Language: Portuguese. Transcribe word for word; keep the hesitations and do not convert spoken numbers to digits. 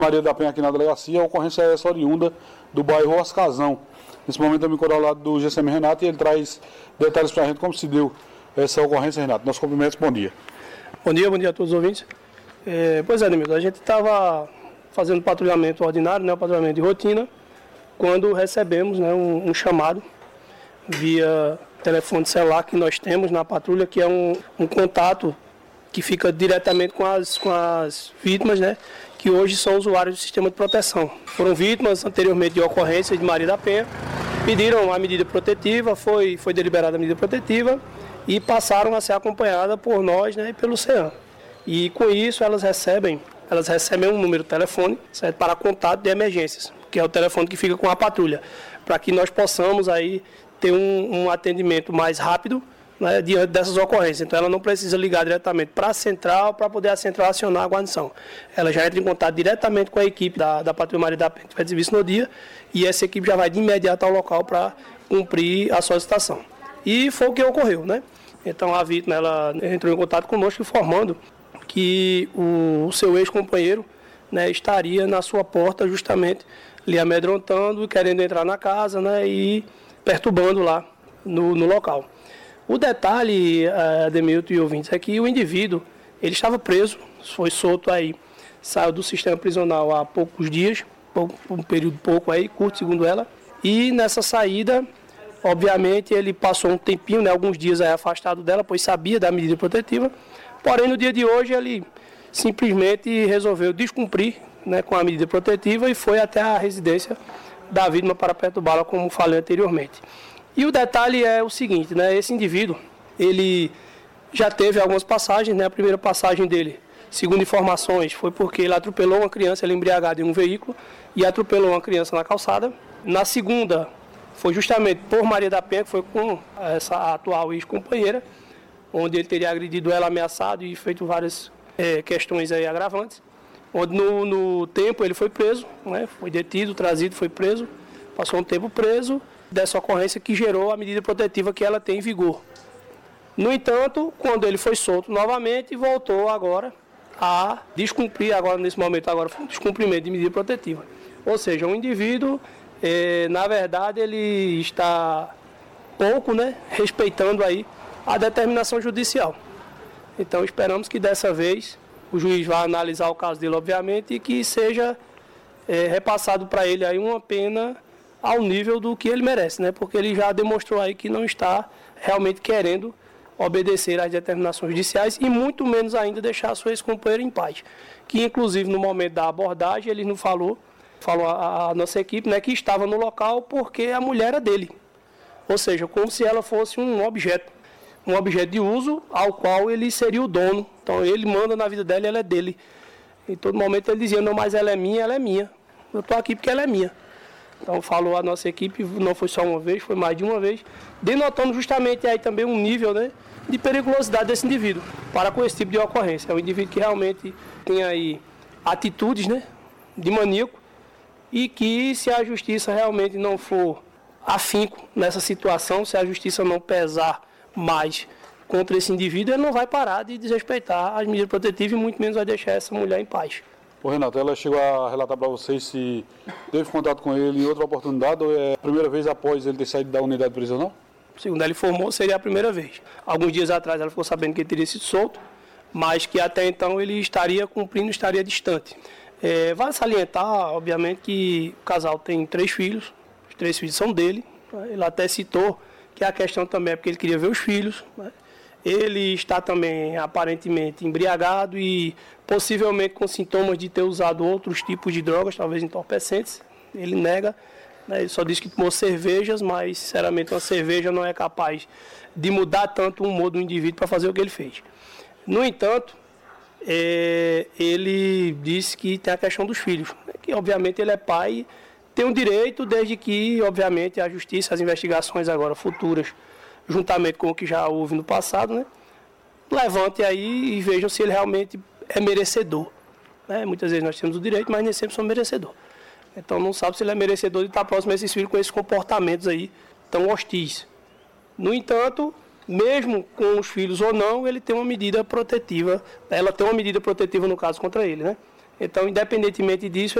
Maria da Penha aqui na delegacia, a ocorrência é essa oriunda do bairro Oscazão. Nesse momento eu me encontro ao lado do G C M Renato e ele traz detalhes para a gente como se deu essa ocorrência, Renato. Nossos cumprimentos, bom dia. Bom dia, bom dia a todos os ouvintes. É, pois é, Demilton, a gente estava fazendo patrulhamento ordinário, né, o patrulhamento de rotina, quando recebemos, né, um, um chamado via telefone celular que nós temos na patrulha, que é um, um contato que fica diretamente com as, com as vítimas, né, que hoje são usuários do sistema de proteção. Foram vítimas anteriormente de ocorrências de Maria da Penha, pediram a medida protetiva, foi, foi deliberada a medida protetiva e passaram a ser acompanhadas por nós, né, e pelo CEAM. E com isso elas recebem, elas recebem um número de telefone, certo, para contato de emergências, que é o telefone que fica com a patrulha, para que nós possamos aí ter um, um atendimento mais rápido, né, diante dessas ocorrências. Então ela não precisa ligar diretamente para a central, para poder a central acionar a guarnição. Ela já entra em contato diretamente com a equipe da, da Patrulha Maria da Penha, que faz serviço no dia, e essa equipe já vai de imediato ao local para cumprir a solicitação. E foi o que ocorreu, né? Então a vítima ela entrou em contato conosco informando que o, o seu ex-companheiro, né, estaria na sua porta justamente lhe amedrontando, querendo entrar na casa, né, e perturbando lá no, no local. O detalhe, Ademilton e ouvintes, é que o indivíduo ele estava preso, foi solto aí, saiu do sistema prisional há poucos dias, um período pouco aí, curto segundo ela, e nessa saída, obviamente, ele passou um tempinho, né, alguns dias aí afastado dela, pois sabia da medida protetiva, porém no dia de hoje ele simplesmente resolveu descumprir, né, com a medida protetiva e foi até a residência da vítima para perturbá-la, como falei anteriormente. E o detalhe é o seguinte, né, esse indivíduo, ele já teve algumas passagens, né, a primeira passagem dele, segundo informações, foi porque ele atropelou uma criança, ele embriagado em um veículo, e atropelou uma criança na calçada. Na segunda, foi justamente por Maria da Penha, que foi com essa atual ex-companheira, onde ele teria agredido ela, ameaçado e feito várias é, questões aí agravantes, onde no, no tempo ele foi preso, né, foi detido, trazido, foi preso, passou um tempo preso, dessa ocorrência que gerou a medida protetiva que ela tem em vigor. No entanto, quando ele foi solto novamente, voltou agora a descumprir, agora nesse momento agora foi um descumprimento de medida protetiva. Ou seja, um indivíduo, eh, na verdade, ele está pouco, né, respeitando aí a determinação judicial. Então esperamos que dessa vez o juiz vá analisar o caso dele, obviamente, e que seja eh, repassado para ele aí uma pena ao nível do que ele merece, né? Porque ele já demonstrou aí que não está realmente querendo obedecer às determinações judiciais e muito menos ainda deixar a sua ex-companheira em paz. Que inclusive no momento da abordagem ele não falou, falou a, a nossa equipe, né, que estava no local porque a mulher era dele. Ou seja, como se ela fosse um objeto, um objeto de uso ao qual ele seria o dono. Então ele manda na vida dela e ela é dele. Em todo momento ele dizia, não, mas ela é minha, ela é minha. Eu estou aqui porque ela é minha. Então falou a nossa equipe, não foi só uma vez, foi mais de uma vez, denotando justamente aí também um nível, né, de periculosidade desse indivíduo para com esse tipo de ocorrência. É um indivíduo que realmente tem aí atitudes, né, de maníaco e que se a justiça realmente não for afinco nessa situação, se a justiça não pesar mais contra esse indivíduo, ele não vai parar de desrespeitar as medidas protetivas e muito menos vai deixar essa mulher em paz. Ô Renato, ela chegou a relatar para vocês se teve contato com ele em outra oportunidade ou é a primeira vez após ele ter saído da unidade prisional? Segundo ela informou, seria a primeira vez. Alguns dias atrás ela ficou sabendo que ele teria sido solto, mas que até então ele estaria cumprindo, estaria distante. É, vale salientar, obviamente, que o casal tem três filhos, os três filhos são dele. Ele até citou que a questão também é porque ele queria ver os filhos, né? Ele está também aparentemente embriagado e possivelmente com sintomas de ter usado outros tipos de drogas, talvez entorpecentes. Ele nega, né? Ele só diz que tomou cervejas, mas sinceramente uma cerveja não é capaz de mudar tanto o humor do indivíduo para fazer o que ele fez. No entanto, é, ele disse que tem a questão dos filhos, né? Que obviamente ele é pai e tem um direito desde que, obviamente, a justiça, as investigações agora futuras, juntamente com o que já houve no passado, né, levante aí e vejam se ele realmente é merecedor. Né? Muitas vezes nós temos o direito, mas nem sempre somos merecedor. Então não sabe se ele é merecedor de estar próximo a esses filhos com esses comportamentos aí tão hostis. No entanto, mesmo com os filhos ou não, ele tem uma medida protetiva, ela tem uma medida protetiva no caso contra ele, né? Então, independentemente disso,